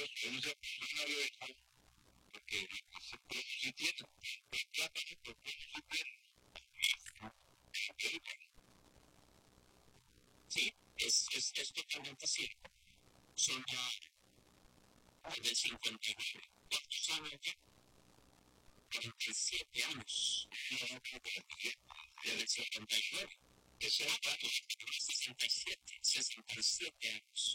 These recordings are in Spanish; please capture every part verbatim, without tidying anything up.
Entonces, es una reacción porque se produce tiene, pero plata se produce tiene. Sí, es, es, es totalmente cierto. Son ya desde el cincuenta y nueve. ¿Cuántos años ya? cuarenta y siete años. Desde el cincuenta y nueve. sesenta, sesenta y siete, sesenta y siete años.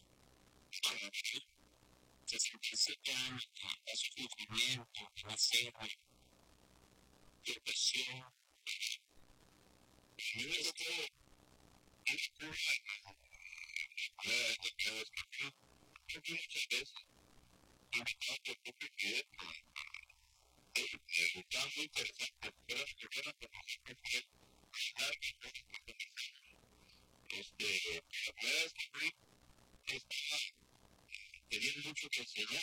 sesenta y siete años de sufrimiento, de miseria, de opresión. Y eso todo, es una manera de que la descripción, yo muchas veces invitado por tu presidente, está muy interesante, pero es que van a conocer que fue larga este, la primera vez que fui, estaba, tenía mucho que enseñar.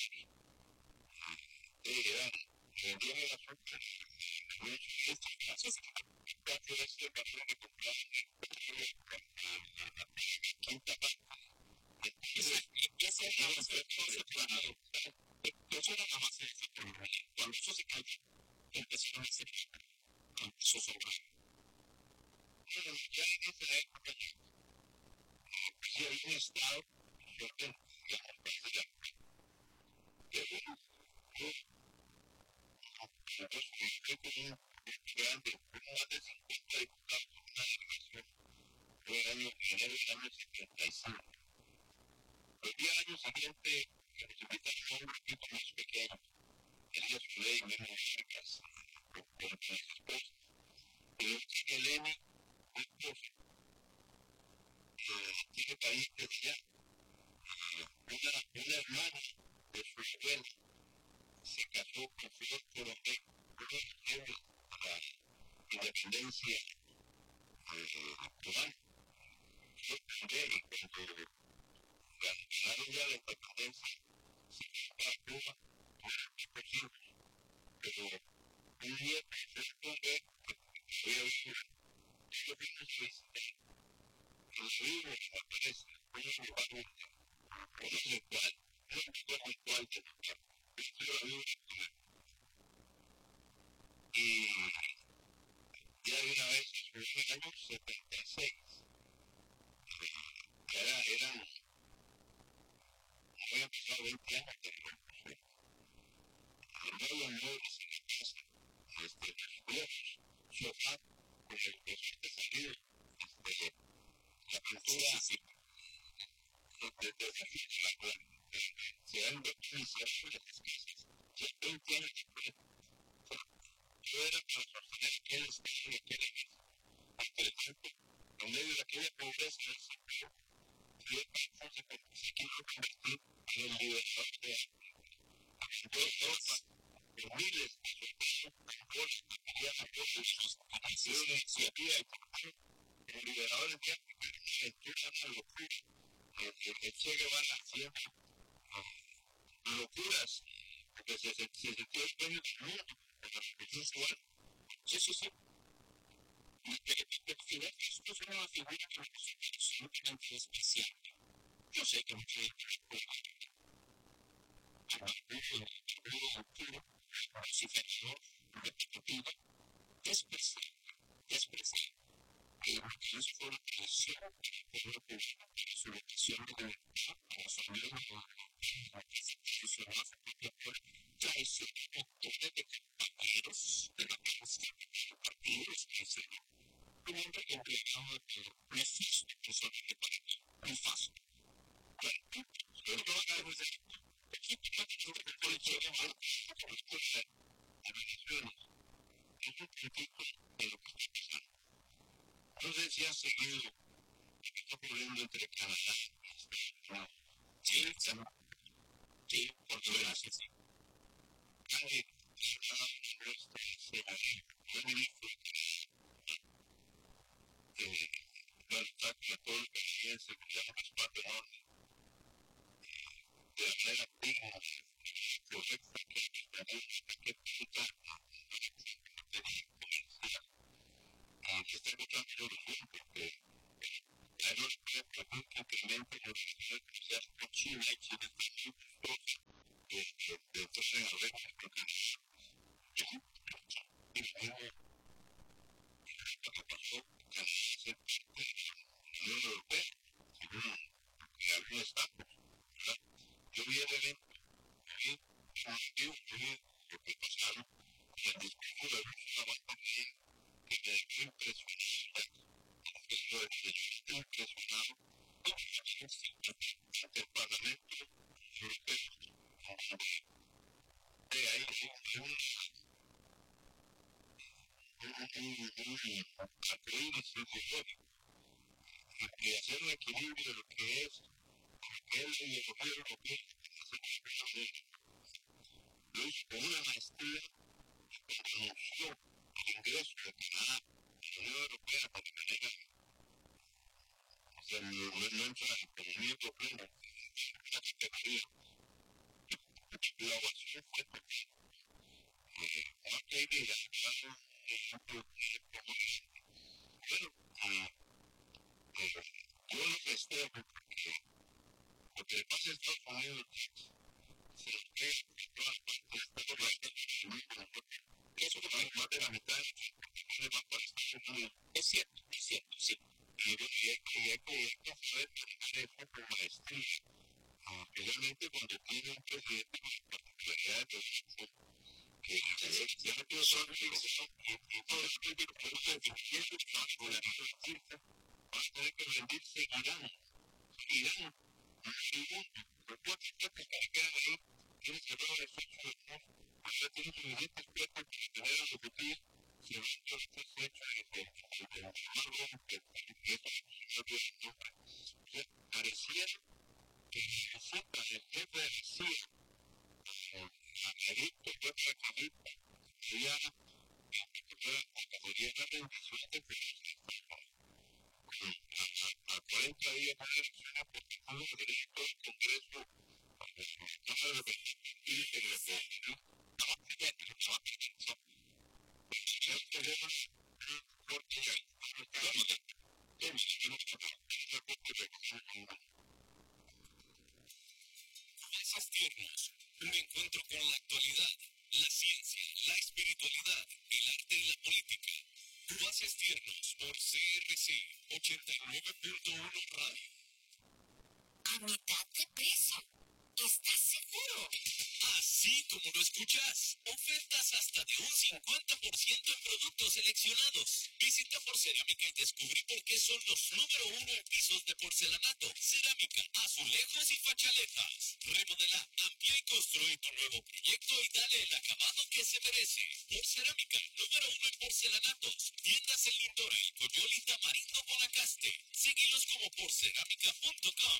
Era, vendía las frutas, estas casas, casi este pasó de comprar la quinta parte. Ese era la base de ese plan. Eso era la base de ese plan. Cuando eso se cayó, empezaron a hacer empezó a sobrar. Bueno, ya en esa época, ya había un estado, yo tengo, ya, ya, pero yo, yo soy como un grande, más de cincuenta diputados por una delegación, fue el año, enero del año setenta y cinco. El día año siguiente, nos invitaron a un grupito más pequeño, Elías Fuley, Memo Vargas, con mi esposa, y yo tiene Eleni, mi esposa, tiene país desde allá, una, una hermana de su abuela, se casó con Flor Coronel, uno de los a la independencia cubana. Yo también, y cuando ganaron ya la independencia, se fue a Cuba, fueron muchos hijos, pero un día pensé con él que había visto, yo vi una felicidad, que los libros aparecen, uno de los barrios, no sé cuál, no recuerdo cuál de los barrios, pero la Biblia y ya de una vez en el año setenta y seis, que era, eran, habían pasado veinte años de revolución. No los muebles en la casa, este, los viejos, sofá, con el que se salió, este, la pintura así, desde la se han reutilizado las casas, ya veinte años después. Yo era para sostener que él estaba en aquel evento. Interesante, en medio de aquella pobreza del sector, Fidel Castro se quiso convertir en el liberador de África. Europa, en miles de soldados, bolsas cotidianas, bolsas, acciones, y había como liberadores de África, aventura, una locura. El Che Guevara haciendo locuras, porque se sintió el dueño del mundo, de la revolución cubana. Sí, sí, sí. Y Fidel Castro es una figura que me resulta absolutamente especial. Yo sé que mucha gente recuerda a Maduro, a Arturo, vociferador, repetitivo, despreciable, despreciable. Y lo que hizo fue una traición para el pueblo cubano, para su vocación de libertad, para su anhelo de la institucional a su propio pueblo, traicionó montones de compañeros de la prensa, de partidos, etcétera. Un hombre empleado de nefasto personaje para mí, nefasto. Bueno, yo no hago de aquí te va a decir que el policía va a respuesta a Venezuela. Es un crítico de lo que está pasando. No sé si has seguido lo que está ocurriendo entre Canadá y Estados Unidos. Sí, sí, por desgracia, sí. Hay un ministro de que bueno, está católica canadiense que se llama Gaspar de Norte, de la manera digna, correcta, que que puta, y que está escuchando yo lo mismo, porque a él no se puede preguntar que incremente la universidad que sea cochina y se les da muy gustosa. de, de entrar en arreglos con Canadá. Y luego, lo que pasó, Canadá ser parte de la Unión Europea, según que había estatus, ¿verdad? Yo vi el evento, vi un motivo, vi lo que pasaron, y el discurso de Ursula von der Leyen, que me dejó impresionado, lo de que yo estoy impresionado, ante el Parlamento Europeo, de ahí un, un, un atributo psicológico, de hacer un equilibrio de lo que es, lo que es la ideología europea, lo hizo con una maestría y anunció el ingreso de Canadá a la Unión Europea para que tenga, o sea, no, no, no entra la economía europea, la categoría. La ovación fue porque no quería dar un ejemplo bueno, yo lo festejo porque lo que le pasa a Estados Unidos se lo cree en todas partes, todo el mundo, eso es más de la mitad de va para Estados Unidos. Es cierto, es cierto, sí. Y hay que saber manejar eso con maestría, especialmente cuando tiene un presidente con particularidades que ya no quiero solo que y todo esto que produce deficiencias para la justicia, van a tener que rendirse Irán, Irán, los cuatro estados que quedan ahí, tienen cerrado el sexo de paz, ahora tienen suficientes plata para tener a los objetivos, se van a hacer ese hecho de marrón, que no tiene nombre. O sea, parecía que necesita el jefe de la C I A, a Egipto, y otra Egipto, ya que pueda podría dar rendición de a cuarenta días de elecciones porque todo el derecho del Congreso a la Cámara de Representantes y de la Federación ya tenemos un corte ya Mesas tiernas, un encuentro con la actualidad, la ciencia, la espiritualidad, el arte y la política. Cubaces tiernos por C R C ochenta y nueve punto uno Radio. A mitad de precio. ¿Estás seguro? Así como lo escuchas. Ofertas hasta de un cincuenta por ciento en productos seleccionados. Visita Porcerámica y descubrí por qué son los número uno en pisos de porcelanato, cerámica, azulejos y fachaletas. Remodela, amplía y construye tu nuevo proyecto y dale el acabado que se merece. Porcerámica, número uno en porcelanatos. Tiendas en Lindora y Coyol y Tamarindo Guanacaste. Síguelos como porcerámica punto com.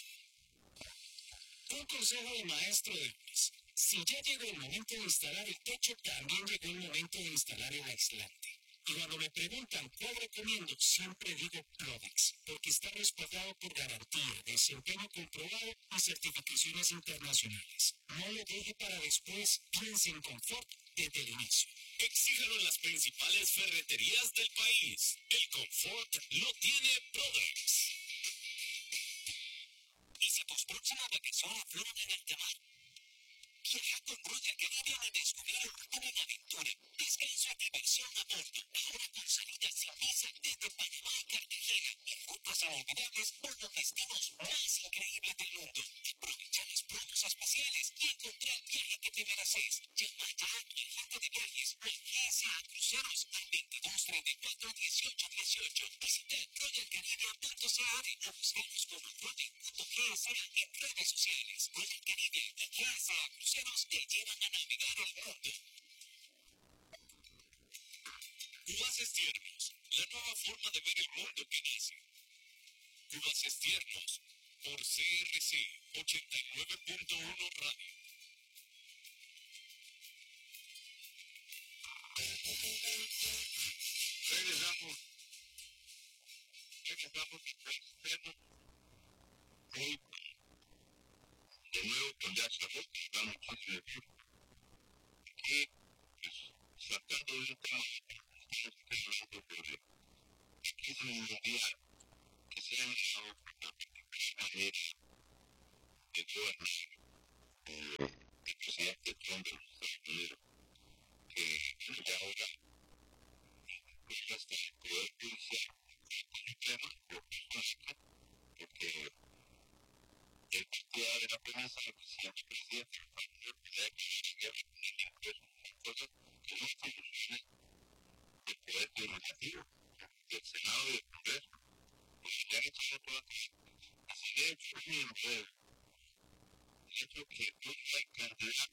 Un consejo de maestro de Luis. Si ya llegó el momento de instalar el techo, también llegó el momento de instalar el aislante. Y cuando me preguntan cuál recomiendo, siempre digo Prodex, porque está respaldado por garantía, desempeño comprobado y certificaciones internacionales. No lo deje para después, piense en confort desde el inicio. Exíjalo en las principales ferreterías del país. El confort lo tiene Prodex. Y si tus próximas vacaciones fueron en el mar, viaja con Royal Caribbean y descubrir una nueva aventura. Descanso y diversión a bordo. Ahora con salidas sin visa desde Panamá y Cartagena. Y rutas inolvidables por los destinos más increíbles del mundo. Aprovecha los promos especiales y encontrá el viaje que te mereces. Llama ya a tu agente de viajes o a G S A Cruceros al veintidós treinta y cuatro dieciocho dieciocho. Visita royal caribbean punto c r o buscamos como royal punto g s a en redes sociales. Royal Caribbean y G S A Cruceros te llevan a navegar el mundo. Cubaces tiernos, la nueva forma de ver el mundo que nace. Cubaces tiernos, por C R C ochenta y nueve punto uno Radio. Regresamos, regresamos, regresamos. Hoy, de nuevo con Jackson, estamos mucho de tiempo. Y, pues, sacando de un tema, estamos hablando sobre crisis mundial que se han dado por la manera de gobernar siendo presidente del partido que le ha hecho una cosa que no funciona del poder legislativo, del Senado y del Congreso, porque le han echado toda la así de hecho es un enredo. El hecho que no hay candidatos,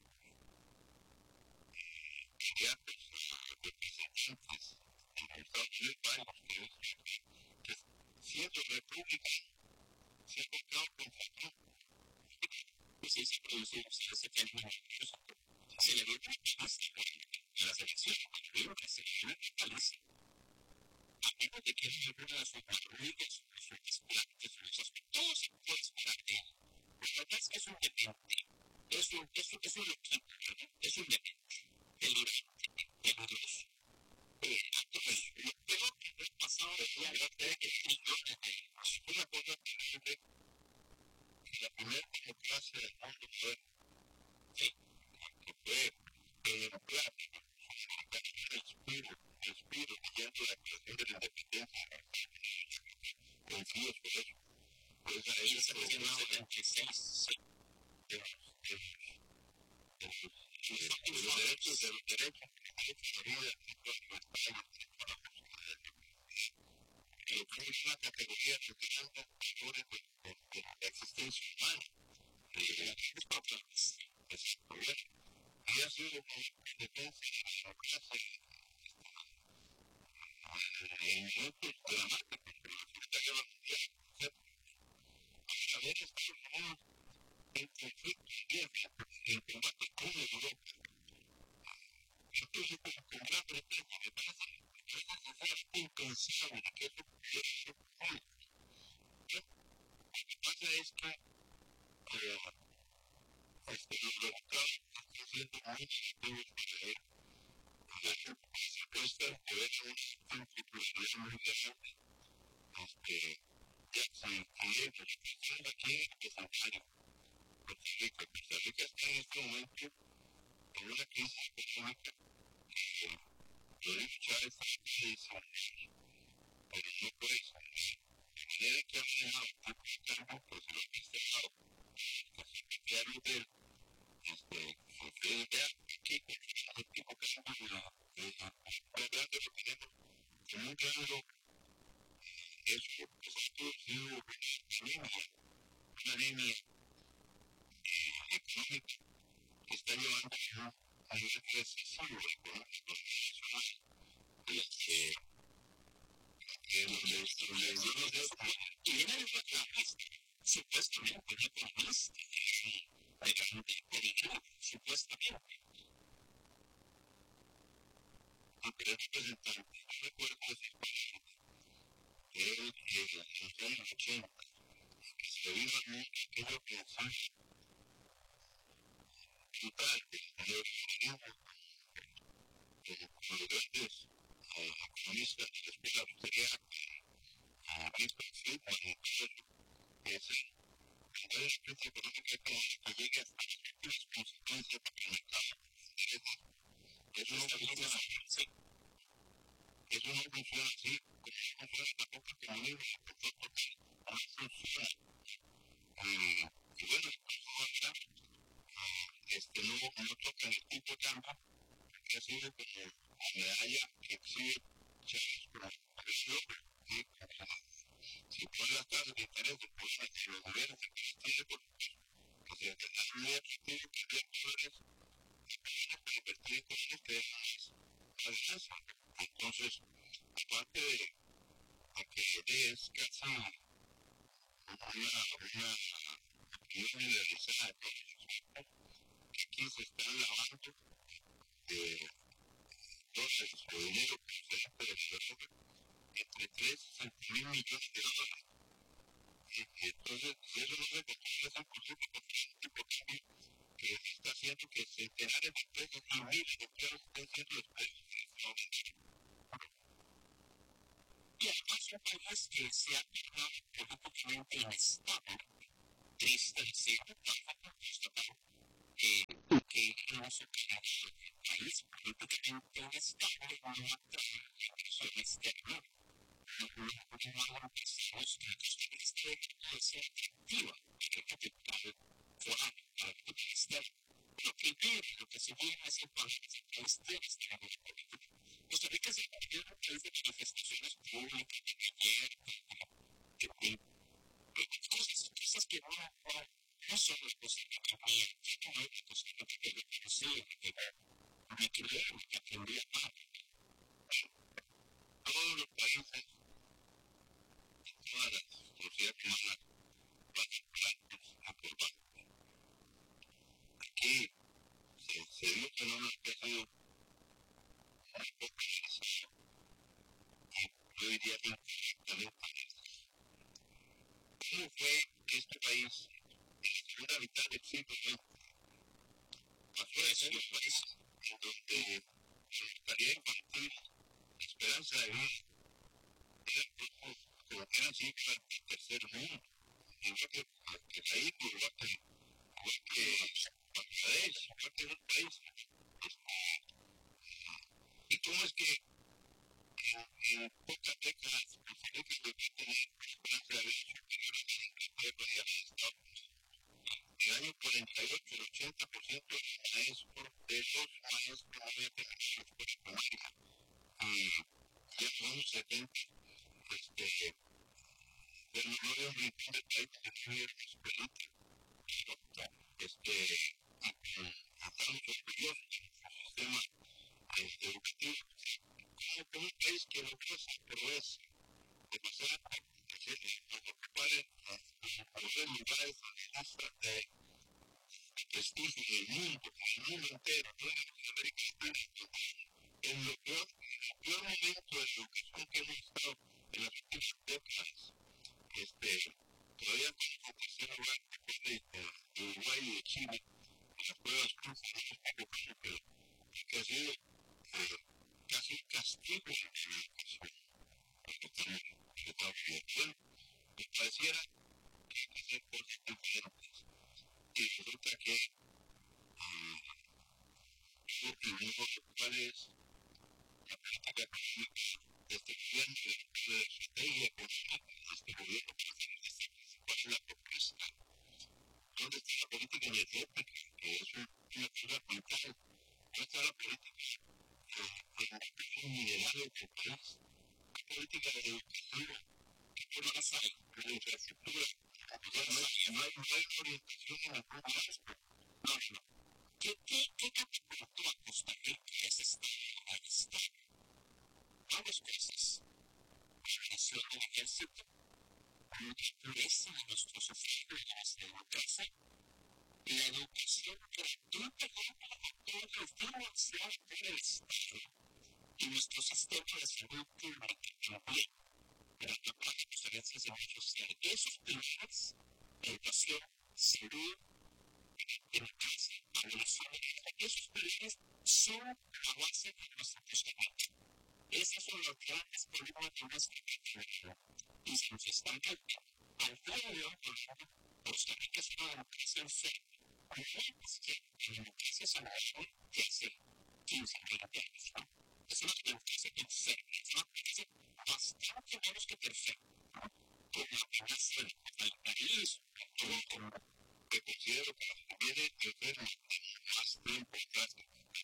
candidatos a representantes en los Estados Unidos, varios que, que siendo republicanos se han votado contra Trump. Pues sí, se produce ese fenómeno. Se le dio una paliza en las elecciones anteriores, se le dio una paliza. A menos de que haya alguna de sus marrugas, sus desplantes, sus cosas, todo se puede esperar de él. La verdad es que es un demente, es un, es un, es un loquito, ¿verdad? Es un demente, delirante, peligroso. Eh, entonces, lo peor que me ha pasado de la verdad es que trillones de euros. Una cosa terrible, la primera democracia del mundo moderno, sí, que fue ejemplar, respiro, respiro, leyendo la creación de la independencia, confío por eso. Pues a ellos se les llama setenta y seis, sí, de los, de los, de los, de los derechos, de los derechos, de la vida, de la libertad, y lo que es una categoría retirando valores de la existencia humana. Es para es bueno. Y ha sido una defensa de la democracia en momentos dramáticos, pero la Segunda Guerra Mundial, a veces estamos en conflicto y guerra, en combate con Europa. Entonces, con Gran Bretaña, me parece que es impensable que eso pudiera ser posible. Lo que pasa es que eh, este, los resultados están siendo muy negativos para él. Se cuesta poder un institucional muy grande. Este, ya se quiere, pero están aquí en Santiago, Costa Rica. Costa Rica está en este momento en una crisis económica que Rodrigo Chávez dice, pero no puede ser. De manera que ha manejado el tipo de cambio, pues lo que está dado, los secretarios de él, este, ustedes vean aquí, el tipo de cambio de la grande lo tenemos como un gran logro. Eso, pues ha producido una línea, una línea económica que está llevando a nivel recesivo económico nacional. Este, que los problemas de eso, y viene de reclames, supuestamente, de economista, de grande dinero, supuestamente. Aunque el representante, no recuerdo decir palabras, que él, en los años ochenta, que se vino a mí aquello que es brutal, el neoliberalismo, como los grandes economistas de la escuela austriaca, Milton Friedman, y todo eso, que es el gran crisis económica que llegue hasta las últimas consecuencias para el mercado. Eso no funciona así. Eso no funciona así. Como no funciona tampoco el comunismo, no funciona. Y bueno, eso este, no, no tocan el tipo de cambio, que ha sido como medalla que exhibe Chávez por precio, ¿sí? Si ponen las tasas de interés de personas que los gobiernos se constituyen por que se han muy atractivo que había dólares y personas para invertir en cosas que es más ganancia. Entonces, aparte de, de que es casi una, una opinión generalizada de todos los que aquí se están lavando de dólares o dinero procedente de Venezuela entre tres y cinco mil millones de dólares. Y entonces, si eso no se controla cien por ciento con el tipo de cambio que está haciendo que centenares de empresas y miles de empleados estén siendo despedidos en este momento. Y además un país que se ha tornado políticamente inestable, triste decirlo, tampoco constatar que no se cree el país políticamente inestable no atrae la inversión externa. No logramos que estamos en la costa este de ser atractiva para el capital actual para el ministerio. Lo primero, lo que se viene es el país de cuestiones de la vida política. Costa Rica se convirtió en un país de manifestaciones públicas, de ayer, de cosas, cosas que no, no, no son las cosas que cambian, no hay las cosas que yo conocí, que me crearon, que aprendí a amar. Todos los países, todas las sociedades humanas, van a por banco. Aquí se, se dio un fenómeno que ha sido muy poco analizado y yo diría incorrectamente. ¿Cómo fue que este país, en la segunda mitad del siglo veinte, pasó de ser un país en donde la mortalidad infantil, la esperanza de vida, eran como que eran cifras del tercer mundo, igual que, que Haití, igual que, igual que Bangladesh, igual que otros países? ¿Y cómo es que en, en pocas décadas Costa Rica logró tener una esperanza de vida superior a la Inglaterra y a los Estados Unidos? En el año cuarenta y ocho, el ochenta por ciento de los maestros, de los maestros no había terminado la escuela primaria. Y ya son setenta, este, pero no había un rincón del país que no hubiera una escuelita. Este, estamos orgullosos de nuestro sistema este, educativo. Como que un país que logró esa proeza de pasar a ocupar los lugares de prestigio del mundo, el mundo entero, no en Latinoamérica, en lo peor, en el peor momento de educación que hemos estado en las últimas décadas. Este, todavía con el tercer lugar después de Uruguay y de Chile, en las pruebas cruces, no es poco, pero que ha sido eh, casi un castigo en la educación, porque estamos bien. Bueno, me pareciera que hay que hacer cosas diferentes. Y resulta que y uno cuál es la política económica de este gobierno, de la estrategia económica de este gobierno para hacer este, cuál es la propuesta, dónde está la política energética, que es una cosa vital, dónde está la política de recursos minerales del país, la política de educación, que por más hay, de la infraestructura, no hay una orientación en el propio aspecto. No, no. ¿Qué, qué, qué catapultó a Costa Rica ese estado al estado? Varias cosas. La creación del ejército, la pureza de nuestros oficiales de nuestra democracia, la educación gratuita a todos, financiada por el Estado y nuestro sistema de salud pública también, para tapar las diferencias de muchos de esos pilares, educación, salud, democracia, abolición de la guerra. Esos pilares son la base de nuestra Costa Rica. Esas son las grandes problemas de nuestra cultura y se nos están cayendo. Al día de hoy, por ejemplo, Costa Rica es una democracia enferma. No es que la democracia salvadoreña que hace quince, veinte años, ¿no? Es una democracia enferma, es una democracia bastante menos que perfecta, ¿no? Con la amenaza del totalitarismo, con que considero que la que viene de ver más tiempo atrás.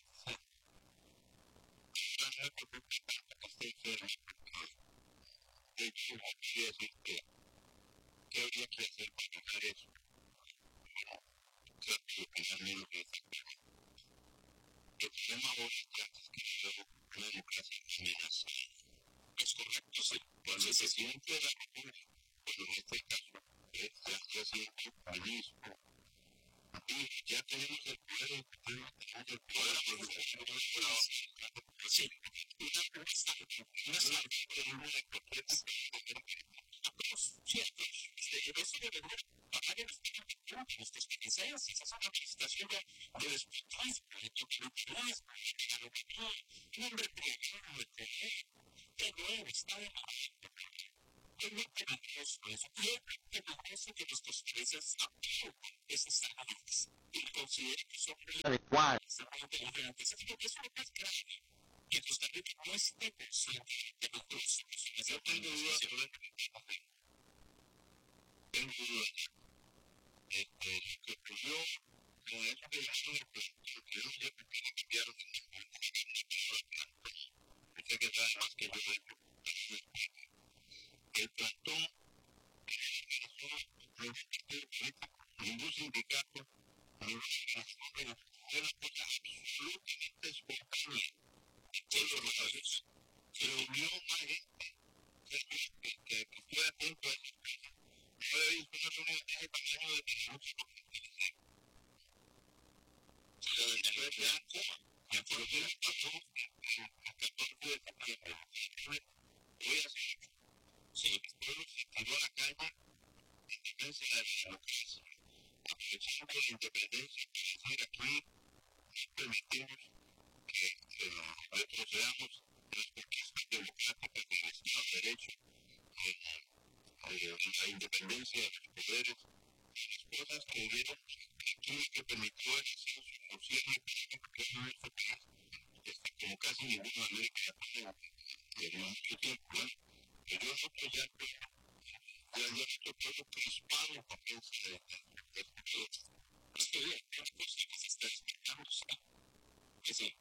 La verdad que me encanta que esté enferma, porque de hecho, quería decir que ¿qué habría que hacer para lograr eso? Bueno, creo que opinar menos de esta forma. El problema ahora es que luego una democracia amenazada. Es correcto, sí. Cuando el presidente de la República, bueno, en este caso, es el presidente ministro, y ya tenemos el poder ejecutivo, tenemos el poder legislativo, sí, una cosa, una salida de cualquier cierto, eso debe haber para que nuestras licencias, esa es una administración de despotismo, de totalitarismo, de carotía, un hombre privado de poder, que no está de es muy peligroso eso, y es muy peligroso que nuestros países aprueben esas áreas y consideren que son adecuadas, son muy inteligentes. Así que eso es lo más grave, que Costa Rica no esté consciente de lo que es. Yo tengo dudas sobre tengo dudas Este, lo que ocurrió con eso que llamaron el plantón, que yo no sé por qué le cambiaron el nombre, yo sé que sabe más que yo de esto. El plantón no es partido político, ningún sindicato, ninguna organización, fue una cosa absolutamente espontánea. Todos los rostros se unió más gente que, que, que estuve atento a esas cosas. Yo he visto una reunión de ese tamaño de minutos no fue pero después de Cuba, y entonces pasó el catorce de septiembre. Voy a hacer, sí, el pueblo se tiró a la calle en defensa de la democracia, aprovechando la independencia para decir aquí no permitimos que eh, retrocedamos en las conquistas democráticas del Estado de Derecho, eh, eh, la independencia de los poderes, las cosas que vieron aquí lo que permitió el ascenso social y económico que hay en nuestro país, este, como casi ninguno de América Latina en mucho tiempo, ¿no? Pero nosotros ya, ya, ya nuestro pueblo crispado también se despertó. Es que hay cosas que se están explicando, ¿sí? Que sí.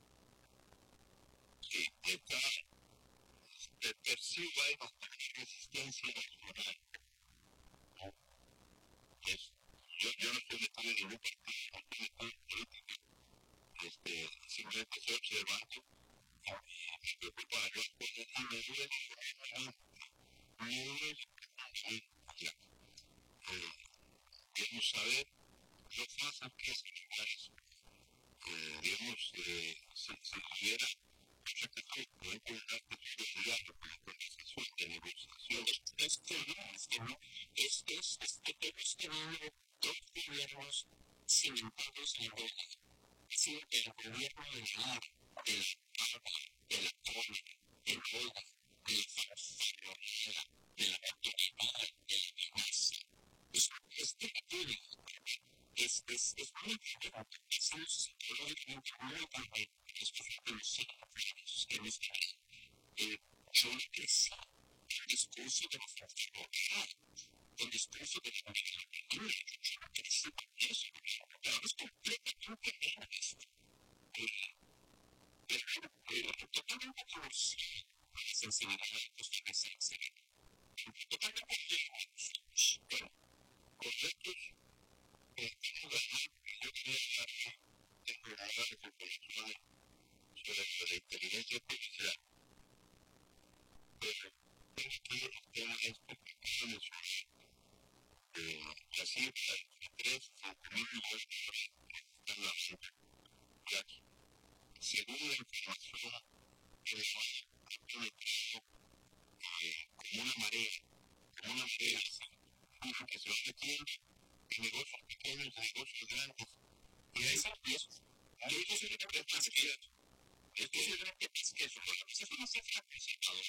Sí, está, te percibo ahí bastante resistencia nacional, ¿no? Es, yo, yo no estoy metido en ningún partido, no estoy metido en política, este, simplemente estoy observando y me preocupan las cosas y me duele me duele ya, eh, queremos saber lo fácil que es explicar eso. Eh, digamos, eh, si, si hubiera mucha gente que puede generar posibilidad de conversación, de negociación. Es que no, es que no, es, es, es que hemos tenido dos gobiernos cimentados en el es decir, el gobierno de la de la pava, de la cola, del boda, de la farmacia, de la autoridad, de la amenaza. Es, es terrible. Es, es, es muy diferente. Estamos psicológicamente muy diferentes. Estos últimos cinco años que hemos tenido. Eh, yo no crecí el discurso de la fraternidad, el discurso de la unidad. Yo no crecí con eso. Pero es completamente menos. Pero totalmente conocido la sensibilidad de los adolescentes. Totalmente conocidos. Bueno, correctos, tengo ganas, yo quería hablar, tengo ganas de reflexiones sobre la inteligencia artificial. Pero tengo que ir al tema este que quiero mencionar. La cifra de tres a cinco mil millones de dólares que están hablando. Ya, según la información que me ha penetrado como una marea, como una marea así, que se va metiendo en negocios pequeños, en negocios grandes. Y ahí se empieza. Yo no sé qué pasa que es posiblemente más que eso, porque esa fue una cifra principal.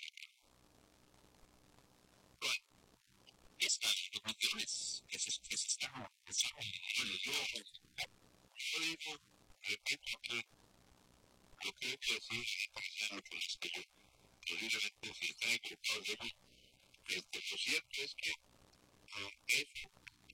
Bueno, estas dos millones que se, que se están pensando, bueno, yo, yo digo, repito que lo que hay que decir es para lo que les digo, posiblemente si están equivocados de ellos, este, lo cierto es que uh, eso,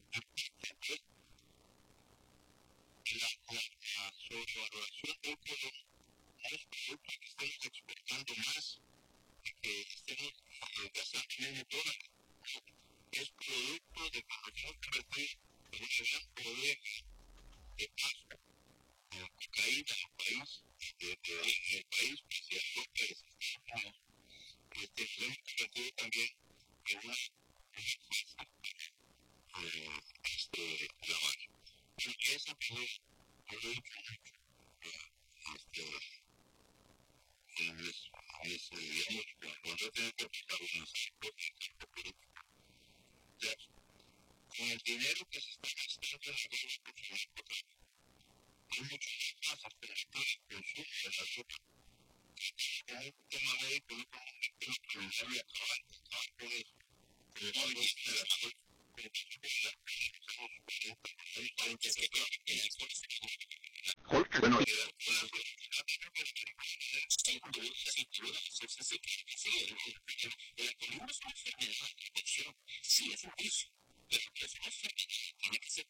la, la, la sobrevaloración de un producto no es producto que estemos exportando más y que estemos eh, gastando menos dólares. Es producto de que nos hemos convertido en una gran bodega de paso, de cocaína en el país, de, de, de, el país hacia Europa y hacia Estados Unidos. Este, nos hemos convertido también en una, una fuerza eh, este, lavar. Y esa pelea, yo lo he dicho mucho, eh, este, en mis, mis eh, digamos, cuando he tenido que protagonizar política política, ya, con el dinero que se está gastando en la guerra contra el narcotráfico, hay mucho más fácil que las cosas que consumen de la droga. Como un tema médico, no como un tema criminal y acabar, acabar con eso. Como no hay de la droga, como que se puede dar, estamos cuarenta, hay cuarenta que creo que hay cosas que bueno, y la el alcoholismo es una enfermedad, atención, sí es un vicio, pero es una enfermedad, tiene que ser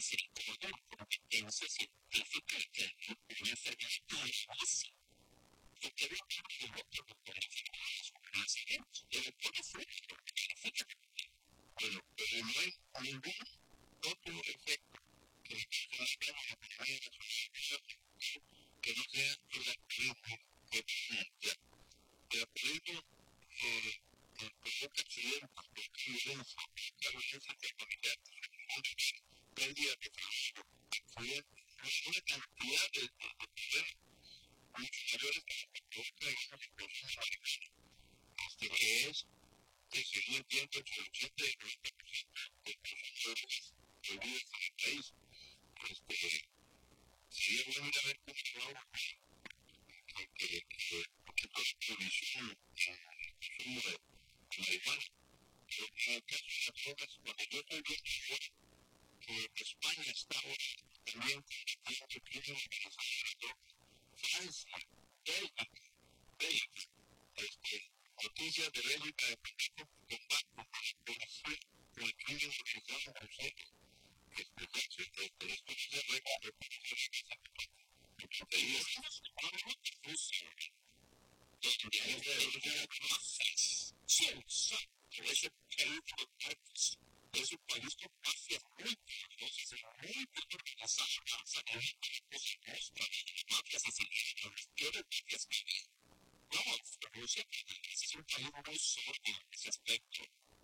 misericordia, la competencia científica que una enfermedad gravísima. Porque es lo que el doctor con enfermedades como accidentes. El doctor es fuerte, lo que significa también. Bueno, pero no hay ningún otro efecto que haga la economía nacional que no sea el alcoholismo que mundial. El alcoholismo eh, provoca accidentes, provoca violencia, provoca violencia familiar, pérdida de trabajo, accidentes, una cantidad de problemas mucho mayores que lo que provoca, digamos, el consumo americano, hasta que es que según entiendo entre el ochenta y el noventa por ciento de consumidores prohibidos en el país. Este, sería bueno ir a ver cómo se va a volver que, que, que, que toda prohibición en el consumo de marihuana. Pero en el caso de las drogas, cuando yo estoy viendo ahora que España está ahora también combatiendo crimen organizado de las drogas, Francia, Bélgica, Bélgica, este, noticias de Bélgica de cómo combate con la policía con el crimen organizado en Bruselas. Este, este, este, esto es el récord de policía de casa que pasa. Y estamos hablando de Rusia, donde hay de mafias, ciencia, es un país de parques, es un país con mafias muy poderosas, muy organizadas, organizadas, mafias asesinadas, las peores mafias que hay. No, Rusia es un país muy sordo en ese aspecto.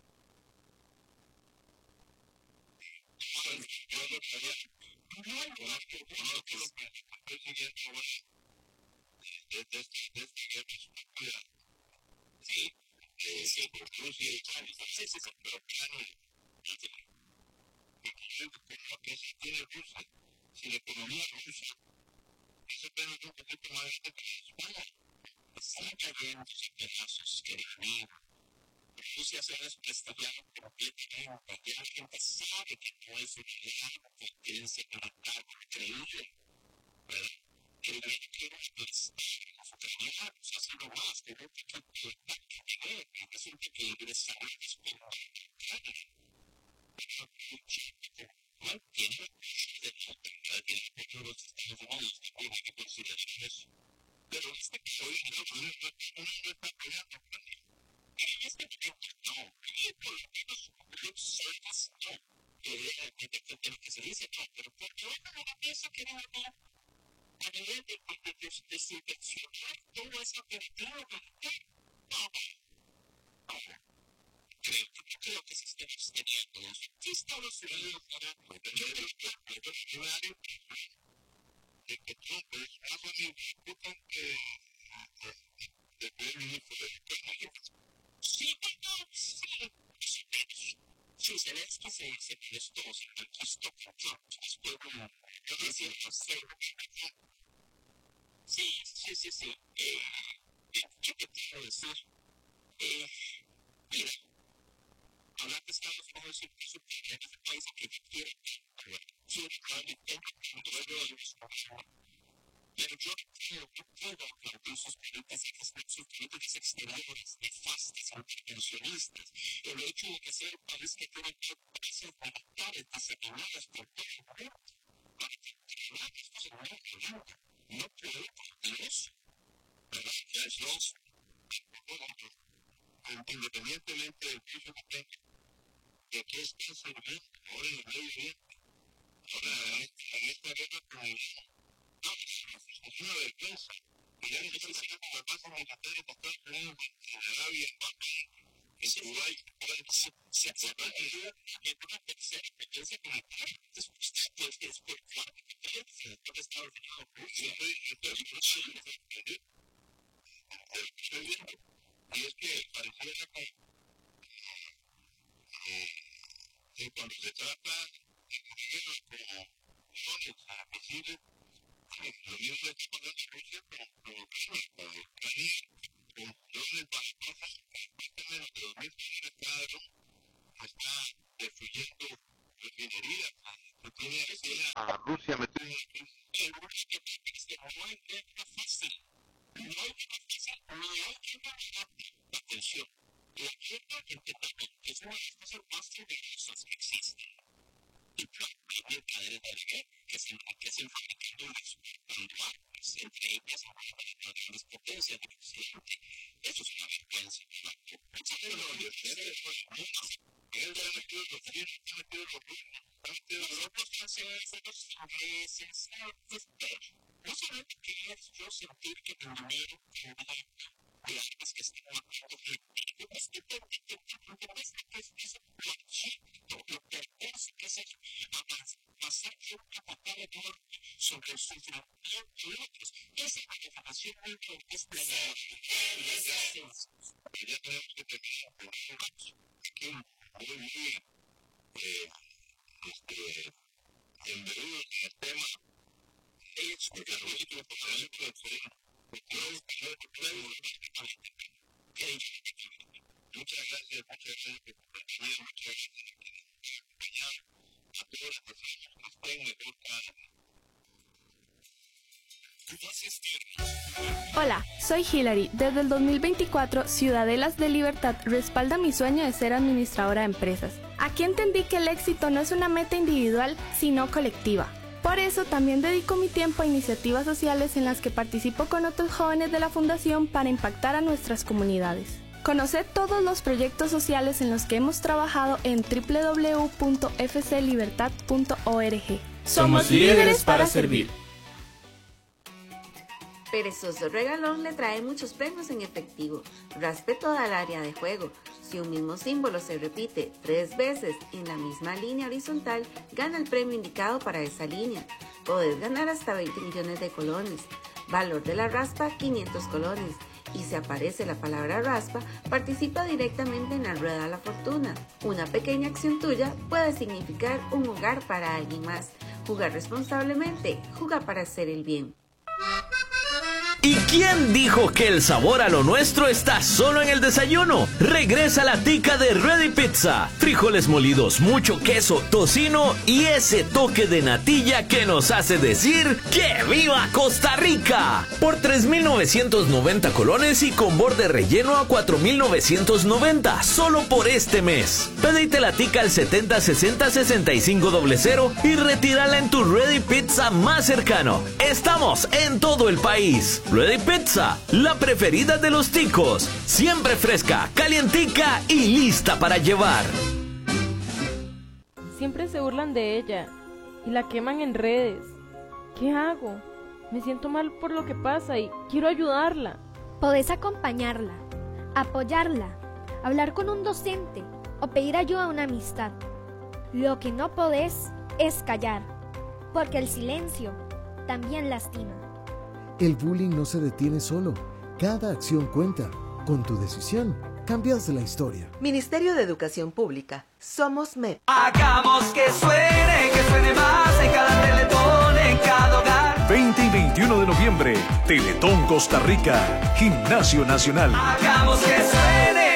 Yo lo sabía, no hay lugar que uno que estoy siguiendo desde esta guerra estúpida. Sí, sí, Rusia y Ucrania, sí, sí, pero Ucrania, inclusive con lo que se tiene Rusia, si la economía rusa es apenas un poquito más grande que España, están cayendo en pedazos, querido amigo. Rusia se ha desprestigiado completamente, ya la gente sabe que no es una gran potencia militar increíble, ¿verdad? El gobierno quiere aplastar a los ucranianos, hacer lo más, que no te quede el tanque de guerra, que resulta que ingresarán después de Ucrania. Pero no tiene la crisis de la autoridad, tiene el apoyo de los Estados Unidos, también hay que considerar eso. Pero este que hoy Estados Unidos no está apoyando a Ucrania. Y en este momento no, y por lo menos lip service no. De lo que se dice no, pero porque hoy no la piensa que no va a nivel de, de, de, de subvencionar toda esa operativa militar. No, no. Creo que no creo que se esté sosteniendo eso. Sí, Estados Unidos, ahora, yo creo que yo me haré de que Trump es más amigo que de primer ministro de Ucrania. Sí, bueno, sí, más o menos. Sí, Zelensky se, se molestó, se conquistó con Trump. Después de yo decía, no sé. Sí, sí, sí, sí. Eh, ¿Qué te quiero decir? Eh, mira, hablar de Estados Unidos incluso en ese país que quiere, quiere, quiere, quiere, pero yo creo que puedo aplaudir sus políticas, sus políticas exteriores nefastas, intervencionistas. El hecho de que sea un país que tiene bases militares diseminadas por todo el mundo para controlar estos enemigos del mundo. No puede permitir eso. ¿Verdad? Ya es los independientemente del precio que tenga, de qué están sirviendo ahora en el medio ambiente. Ahora en esta guerra con el no, es una vergüenza. Y ya no se sacan las bases militares de Estados Unidos en Arabia, en Kuwait, se acuerdan de una tercera potencia militar. Es por cuarta potencia de Estados Unidos. Yo estoy sorprendido. Estoy viendo. Y es que pareciera que cuando se trata de guerras como drones, misiles, lo mismo le está pasando a Rusia con Ucrania, con drones balistosos, cuesta menos de dos mil dólares cada dron, está destruyendo refinerías, que tiene, tiene a Rusia metida en la crisis. El Rusia que no hay guerra fácil, no hay guerra fácil, ni hay guerra rápida. Atención, la guerra entre Taiwán es una de las cosas más peligrosas que existen. Y Trump tiene cadena parte de los rusos, parte de los otros franceses, ingleses, no solamente quería yo sentir que mi dinero tenía de armas que están matando gente, es que te muestra que es ese proyecto, lo que es que es eso, pasar yo un capital enorme sobre el sufrimiento de otros. Esa es la definición muy bien, es la de y ya tenemos que terminar aquí muy, muy eh, este, embebido en el tema. Ellos, porque lo único que podemos hacer porque no es que no podemos muchas gracias, muchas gracias por compartir, muchas gracias por acompañar a todas las personas que estén mejor cada día. Hola, soy Hilary. Desde el dos mil veinticuatro, Ciudadelas de Libertad respalda mi sueño de ser administradora de empresas. Aquí entendí que el éxito no es una meta individual, sino colectiva. Por eso también dedico mi tiempo a iniciativas sociales en las que participo con otros jóvenes de la Fundación para impactar a nuestras comunidades. Conoced todos los proyectos sociales en los que hemos trabajado en doble u doble u doble u punto f c libertad punto org. Somos líderes para servir. Perezoso Regalón le trae muchos premios en efectivo. Raspe toda el área de juego. Si un mismo símbolo se repite tres veces en la misma línea horizontal, gana el premio indicado para esa línea. Podés ganar hasta veinte millones de colones. Valor de la raspa, quinientos colones. Y si aparece la palabra raspa, participa directamente en la rueda de la fortuna. Una pequeña acción tuya puede significar un hogar para alguien más. Jugar responsablemente, juega para hacer el bien. ¿Y quién dijo que el sabor a lo nuestro está solo en el desayuno? Regresa la tica de Ready Pizza. Frijoles molidos, mucho queso, tocino y ese toque de natilla que nos hace decir ¡que viva Costa Rica! Por tres mil novecientos noventa colones y con borde relleno a cuatro mil novecientos noventa, solo por este mes. Pedite la tica al setenta sesenta sesenta y cinco cero cero y retírala en tu Ready Pizza más cercano. Estamos en todo el país. Ready Pizza, la preferida de los ticos. Siempre fresca, calientica y lista para llevar. Siempre se burlan de ella y la queman en redes. ¿Qué hago? Me siento mal por lo que pasa y quiero ayudarla. Podés acompañarla, apoyarla, hablar con un docente o pedir ayuda a una amistad. Lo que no podés es callar, porque el silencio también lastima. El bullying no se detiene solo. Cada acción cuenta. Con tu decisión, cambias la historia. Ministerio de Educación Pública. Somos M E P. Hagamos que suene, que suene más en cada teletón, en cada hogar. veinte y veintiuno de noviembre, Teletón Costa Rica, Gimnasio Nacional. Hagamos que suene.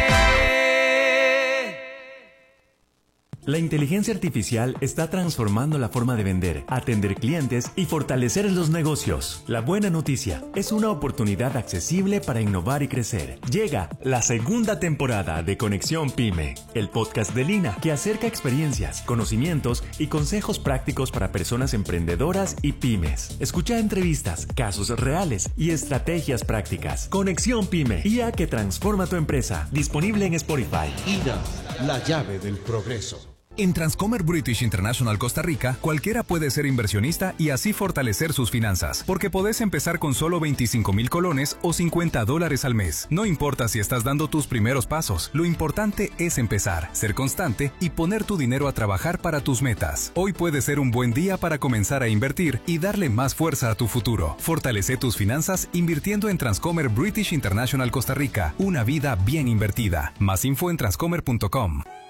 La inteligencia artificial está transformando la forma de vender, atender clientes y fortalecer los negocios. La buena noticia es una oportunidad accesible para innovar y crecer. Llega la segunda temporada de Conexión Pyme, el podcast de Lina que acerca experiencias, conocimientos y consejos prácticos para personas emprendedoras y pymes. Escucha entrevistas, casos reales y estrategias prácticas. Conexión Pyme, I A que transforma tu empresa. Disponible en Spotify. I N A, la llave del progreso. En Transcomer British International Costa Rica, cualquiera puede ser inversionista y así fortalecer sus finanzas, porque podés empezar con solo veinticinco mil colones o cincuenta dólares al mes. No importa si estás dando tus primeros pasos, lo importante es empezar, ser constante y poner tu dinero a trabajar para tus metas. Hoy puede ser un buen día para comenzar a invertir y darle más fuerza a tu futuro. Fortalece tus finanzas invirtiendo en Transcomer British International Costa Rica, una vida bien invertida. Más info en transcomer punto com.